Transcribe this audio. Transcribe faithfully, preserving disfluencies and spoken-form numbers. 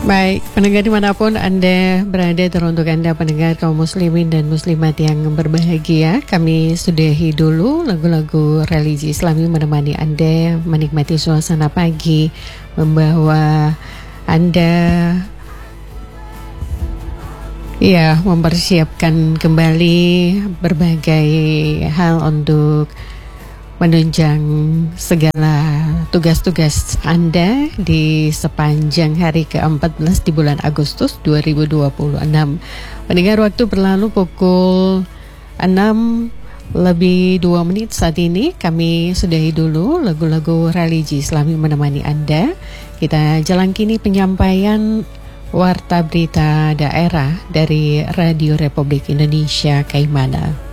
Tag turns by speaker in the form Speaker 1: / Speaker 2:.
Speaker 1: Baik, pendengar dimanapun Anda berada, teruntuk Anda pendengar kaum muslimin dan muslimat yang berbahagia, kami sudahi dulu lagu-lagu religi Islami menemani Anda menikmati suasana pagi, membawa Anda ya mempersiapkan kembali berbagai hal untuk menunjang segala tugas-tugas Anda di sepanjang hari ke empat belas di bulan Agustus dua ribu dua puluh enam. Pendengar, waktu berlalu pukul enam lebih dua menit saat ini. Kami sudahi dulu lagu-lagu religi Islami menemani Anda. Kita jalan kini penyampaian warta berita daerah dari Radio Republik Indonesia Kaimana.